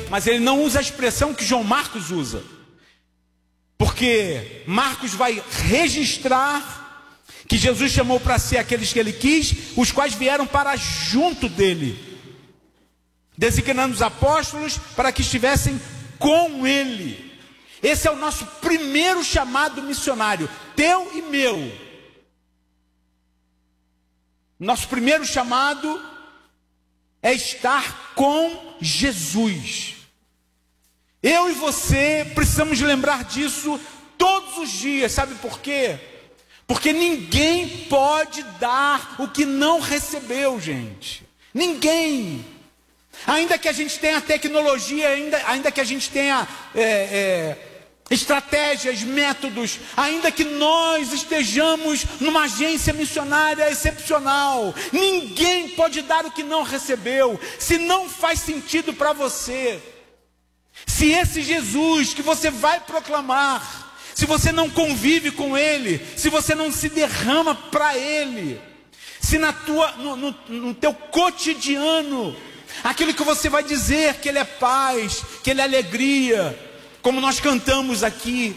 mas ele não usa a expressão que João Marcos usa. Porque Marcos vai registrar que Jesus chamou para si aqueles que ele quis, os quais vieram para junto dele, designando os apóstolos para que estivessem com ele. Esse é o nosso primeiro chamado missionário, teu e meu. Nosso primeiro chamado é estar com Jesus. Eu e você precisamos lembrar disso todos os dias. Sabe por quê? Porque ninguém pode dar o que não recebeu, gente. Ninguém. Ainda que a gente tenha tecnologia, ainda que a gente tenha estratégias, métodos, ainda que nós estejamos numa agência missionária excepcional, ninguém pode dar o que não recebeu. Se não faz sentido para você, se esse Jesus que você vai proclamar, se você não convive com Ele, se você não se derrama para Ele, se no teu cotidiano, aquilo que você vai dizer que Ele é paz, que Ele é alegria, como nós cantamos aqui,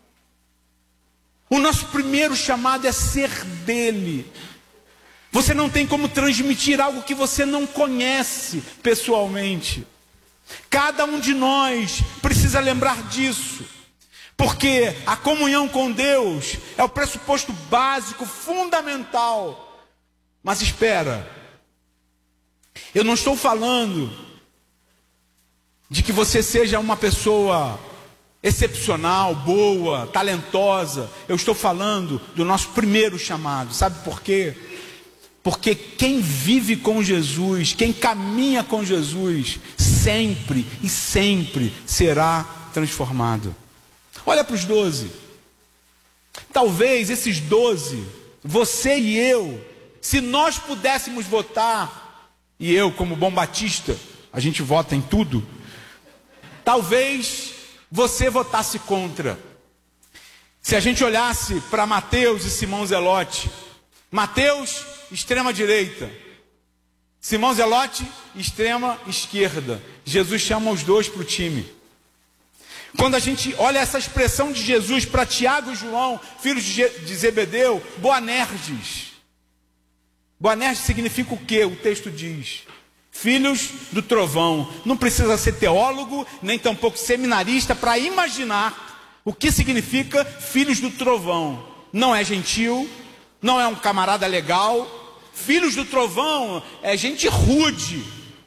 o nosso primeiro chamado é ser dele. Você não tem como transmitir algo que você não conhece pessoalmente. Cada um de nós precisa lembrar disso, porque a comunhão com Deus é o pressuposto básico, fundamental. Mas espera, eu não estou falando de que você seja uma pessoa excepcional, boa, talentosa. Eu estou falando do nosso primeiro chamado. Sabe por quê? Porque quem vive com Jesus, quem caminha com Jesus, sempre e sempre será transformado. Olha para os 12. Talvez esses 12, você e eu, se nós pudéssemos votar, e eu como bom batista, a gente vota em tudo, talvez você votasse contra. Se a gente olhasse para Mateus e Simão Zelote, Mateus, extrema direita, Simão Zelote, extrema esquerda, Jesus chama os dois para o time. Quando a gente olha essa expressão de Jesus para Tiago e João, filhos de Zebedeu, Boanerges. Boanerges significa o quê? O texto diz: filhos do trovão. Não precisa ser teólogo, nem tampouco seminarista para imaginar o que significa filhos do trovão. Não é gentil, não é um camarada legal. Filhos do trovão é gente rude,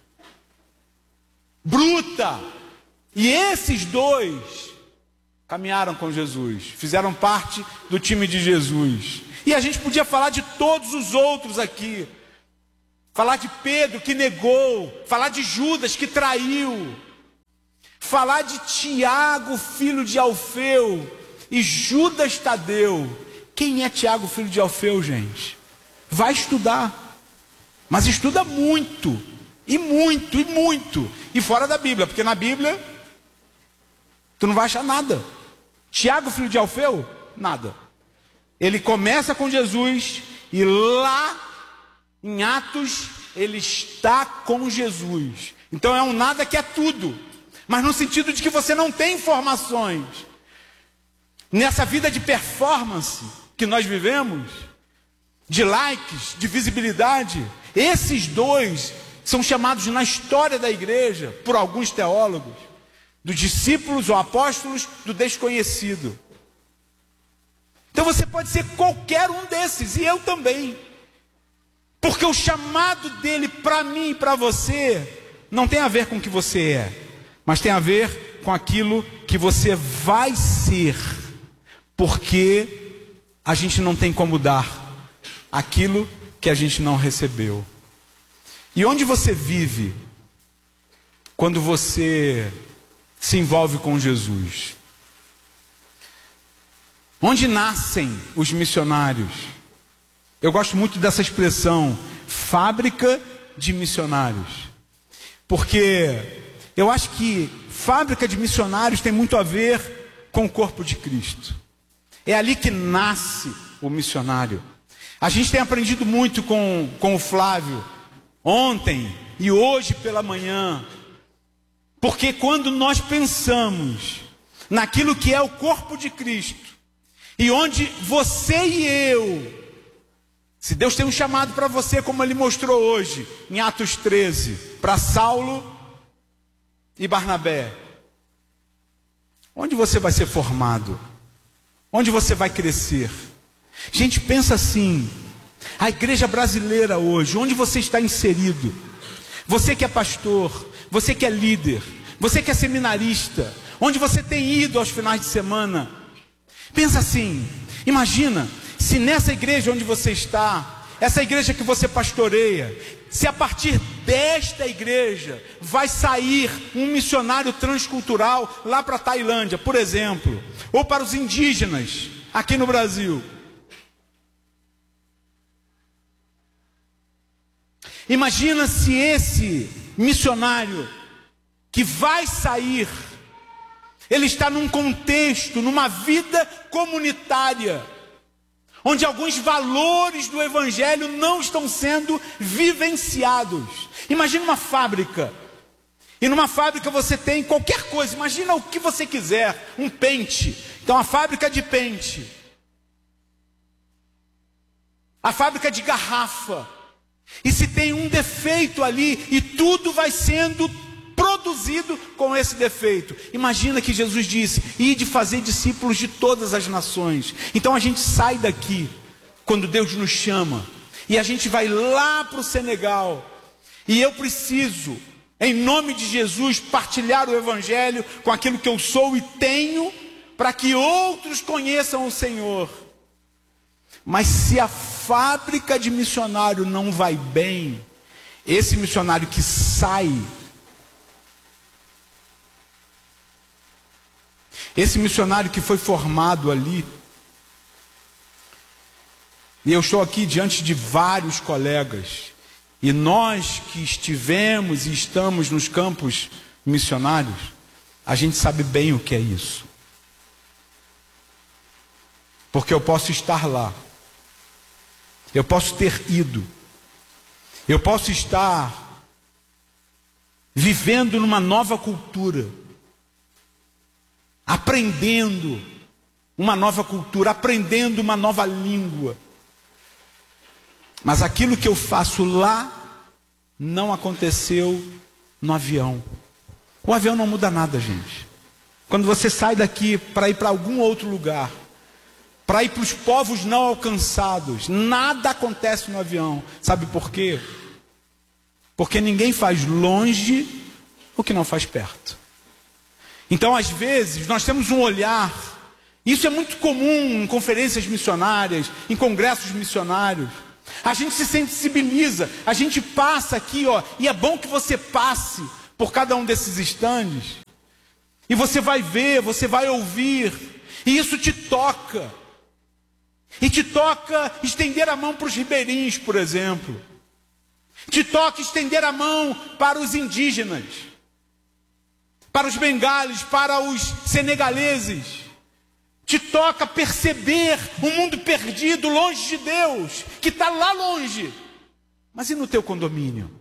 bruta. E esses dois caminharam com Jesus, fizeram parte do time de Jesus. E a gente podia falar de todos os outros aqui. Falar de Pedro que negou, falar de Judas que traiu, falar de Tiago, filho de Alfeu, e Judas Tadeu. Quem é Tiago, filho de Alfeu, gente? Vai estudar, mas estuda muito, e muito, e muito, e fora da Bíblia, porque na Bíblia tu não vai achar nada. Tiago, filho de Alfeu, nada. Ele começa com Jesus, e lá em Atos, ele está com Jesus. Então é um nada que é tudo, mas no sentido de que você não tem informações. Nessa vida de performance que nós vivemos, de likes, de visibilidade, esses dois são chamados na história da igreja, por alguns teólogos, dos discípulos ou apóstolos do desconhecido. Então você pode ser qualquer um desses, e eu também. Porque o chamado dele para mim e para você não tem a ver com o que você é, mas tem a ver com aquilo que você vai ser, porque a gente não tem como dar aquilo que a gente não recebeu. E onde você vive quando você se envolve com Jesus? Onde nascem os missionários? Eu gosto muito dessa expressão, fábrica de missionários. Porque eu acho que fábrica de missionários tem muito a ver com o corpo de Cristo. É ali que nasce o missionário. A gente tem aprendido muito com o Flávio, ontem e hoje pela manhã, Porque quando nós pensamos naquilo que é o corpo de Cristo, e onde você e eu, se Deus tem um chamado para você, como Ele mostrou hoje, em Atos 13, para Saulo e Barnabé, onde você vai ser formado? Onde você vai crescer? Gente, pensa assim, a igreja brasileira hoje, onde você está inserido? Você que é pastor, você que é líder, você que é seminarista, onde você tem ido aos finais de semana? Pensa assim, imagina, se nessa igreja onde você está, essa igreja que você pastoreia, se a partir desta igreja vai sair um missionário transcultural lá para a Tailândia, por exemplo, ou para os indígenas aqui no Brasil. Imagina se esse missionário que vai sair, ele está num contexto, numa vida comunitária, onde alguns valores do Evangelho não estão sendo vivenciados. Imagina uma fábrica, e numa fábrica você tem qualquer coisa, imagina o que você quiser, um pente, então a fábrica de pente, a fábrica de garrafa, e se tem um defeito ali, e tudo vai sendo produzido com esse defeito. Imagina que Jesus disse: ide fazer discípulos de todas as nações. Então a gente sai daqui, quando Deus nos chama, e a gente vai lá para o Senegal, e eu preciso, em nome de Jesus, partilhar o Evangelho com aquilo que eu sou e tenho, para que outros conheçam o Senhor. Mas se a fábrica de missionário não vai bem, esse missionário que sai, esse missionário que foi formado ali, e eu estou aqui diante de vários colegas, e nós que estivemos e estamos nos campos missionários, a gente sabe bem o que é isso. Porque eu posso estar lá, eu posso ter ido, eu posso estar vivendo numa nova cultura, aprendendo uma nova cultura, aprendendo uma nova língua. Mas aquilo que eu faço lá não aconteceu no avião. O avião não muda nada, gente. Quando você sai daqui para ir para algum outro lugar, para ir para os povos não alcançados, nada acontece no avião. Sabe por quê? Porque ninguém faz longe o que não faz perto. Então, às vezes, nós temos um olhar, isso é muito comum em conferências missionárias, em congressos missionários. A gente se sensibiliza, a gente passa aqui, ó, e é bom que você passe por cada um desses estandes, e você vai ver, você vai ouvir, e isso te toca. E te toca estender a mão para os ribeirinhos, por exemplo. Te toca estender a mão para os indígenas, para os bengales, para os senegaleses. Te toca perceber um mundo perdido, longe de Deus, que está lá longe. Mas e no teu condomínio?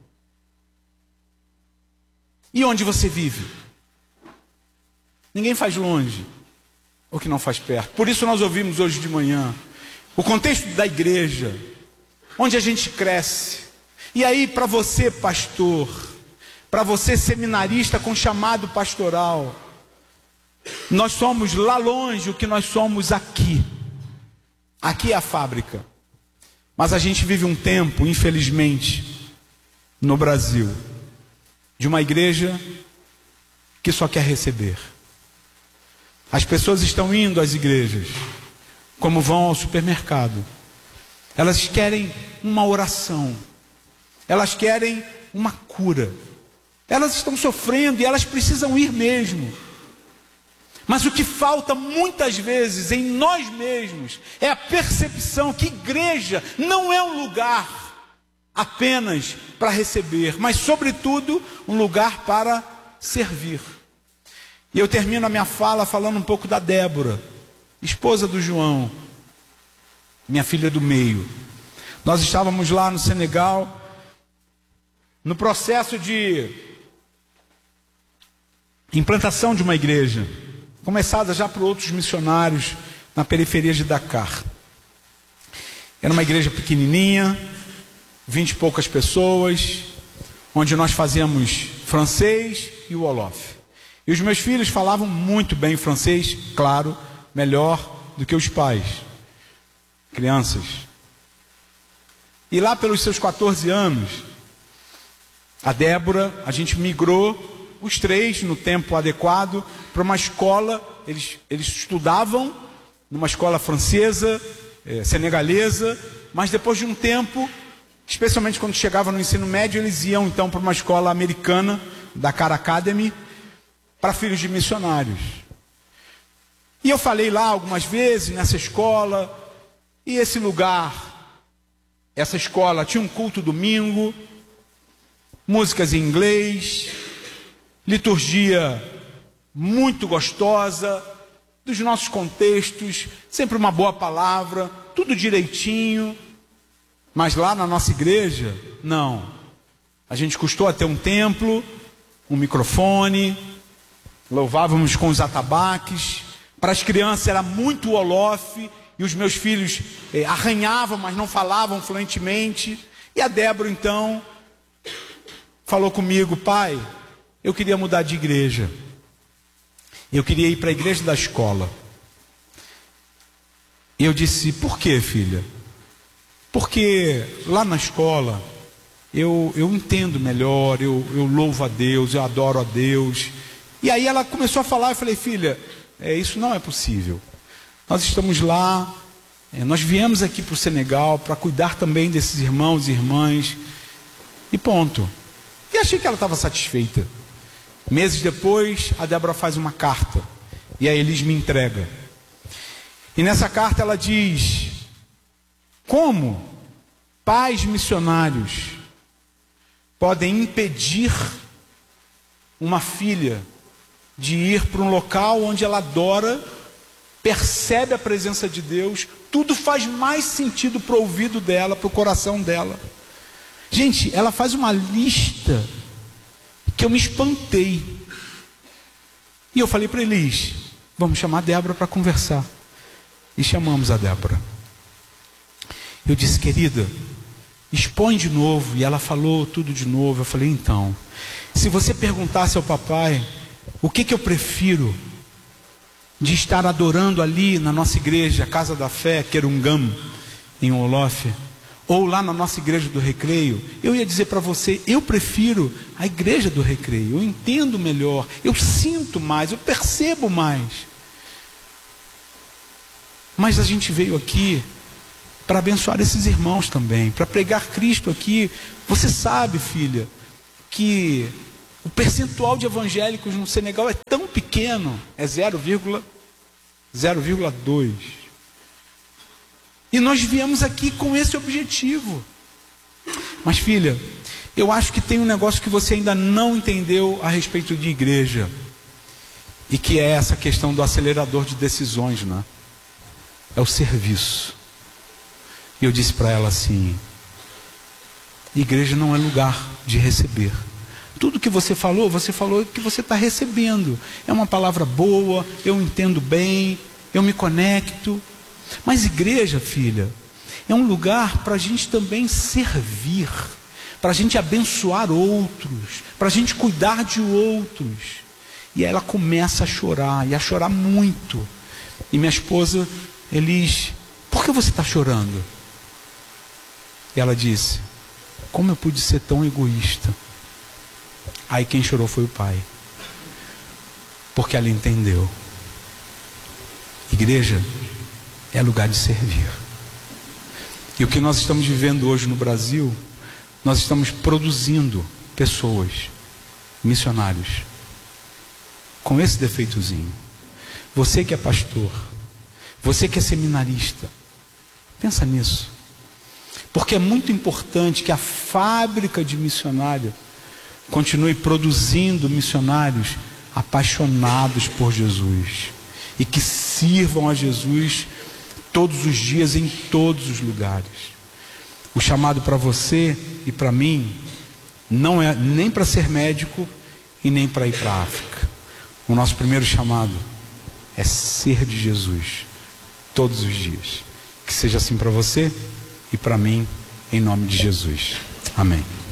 E onde você vive? Ninguém faz longe o que não faz perto. Por isso nós ouvimos hoje de manhã o contexto da igreja, onde a gente cresce. E aí, para você, pastor, para você, seminarista com chamado pastoral, nós somos lá longe o que nós somos aqui. Aqui é a fábrica. Mas a gente vive um tempo, infelizmente, no Brasil, de uma igreja que só quer receber. As pessoas estão indo às igrejas como vão ao supermercado. Elas querem uma oração, elas querem uma cura, elas estão sofrendo e elas precisam ir mesmo. Mas o que falta muitas vezes em nós mesmos é a percepção que igreja não é um lugar apenas para receber, mas sobretudo um lugar para servir. E eu termino a minha fala falando um pouco da Débora, esposa do João, minha filha do meio. Nós estávamos lá no Senegal, no processo de implantação de uma igreja, começada já por outros missionários na periferia de Dakar. Era uma igreja pequenininha, 20 e poucas pessoas, onde nós fazíamos francês e o wolof. E os meus filhos falavam muito bem francês, claro, melhor do que os pais, crianças. E lá pelos seus 14 anos, a Débora, a gente migrou, os três, no tempo adequado, para uma escola. Eles estudavam numa escola francesa, senegalesa, mas depois de um tempo, especialmente quando chegavam no ensino médio, eles iam então para uma escola americana, Dakar Academy, para filhos de missionários. E eu falei lá algumas vezes nessa escola, e esse lugar, essa escola tinha um culto domingo, músicas em inglês, liturgia muito gostosa, dos nossos contextos, sempre uma boa palavra, tudo direitinho. Mas lá na nossa igreja, não. A gente custou a ter um templo, um microfone, louvávamos com os atabaques. Para as crianças era muito wolof, e os meus filhos arranhavam, mas não falavam fluentemente. E a Débora então falou comigo: pai, eu queria mudar de igreja. Eu queria ir para a igreja da escola. E eu disse: por quê, filha? Porque lá na escola eu entendo melhor, eu louvo a Deus, eu adoro a Deus. E aí ela começou a falar, eu falei: filha, isso não é possível. Nós estamos lá, nós viemos aqui para o Senegal para cuidar também desses irmãos e irmãs. E ponto. E achei que ela estava satisfeita. Meses depois, a Débora faz uma carta, e a Elis me entrega. E nessa carta ela diz: como pais missionários podem impedir uma filha de ir para um local onde ela adora, percebe a presença de Deus, tudo faz mais sentido para o ouvido dela, para o coração dela. Gente, ela faz uma lista que eu me espantei. E eu falei para Elis: vamos chamar a Débora para conversar. E chamamos a Débora. Eu disse: querida, expõe de novo. E ela falou tudo de novo. Eu falei: então, se você perguntasse ao papai o que eu prefiro, de estar adorando ali na nossa igreja, Casa da Fé, Querungam, em Wolof, ou lá na nossa igreja do Recreio, eu ia dizer para você: eu prefiro a igreja do Recreio, eu entendo melhor, eu sinto mais, eu percebo mais. Mas a gente veio aqui para abençoar esses irmãos também, para pregar Cristo aqui. Você sabe, filha, que o percentual de evangélicos no Senegal é tão pequeno, é 0,2. E nós viemos aqui com esse objetivo. Mas filha, eu acho que tem um negócio que você ainda não entendeu a respeito de igreja, e que é essa questão do acelerador de decisões, né? É o serviço. E eu disse para ela assim: igreja não é lugar de receber. Tudo que você falou que você está recebendo. É uma palavra boa, eu entendo bem, eu me conecto. Mas igreja, filha, é um lugar para a gente também servir, para a gente abençoar outros, para a gente cuidar de outros. E ela começa a chorar, e a chorar muito. E minha esposa, Elis: por que você está chorando? E ela disse: como eu pude ser tão egoísta? Aí quem chorou foi o pai, porque ela entendeu. Igreja é lugar de servir. E o que nós estamos vivendo hoje no Brasil, nós estamos produzindo pessoas, missionários, com esse defeitozinho. Você que é pastor, você que é seminarista, pensa nisso. Porque é muito importante que a fábrica de missionário continue produzindo missionários apaixonados por Jesus, e que sirvam a Jesus todos os dias, em todos os lugares. O chamado para você e para mim não é nem para ser médico e nem para ir para a África. O nosso primeiro chamado é ser de Jesus todos os dias. Que seja assim para você e para mim, em nome de Jesus. Amém.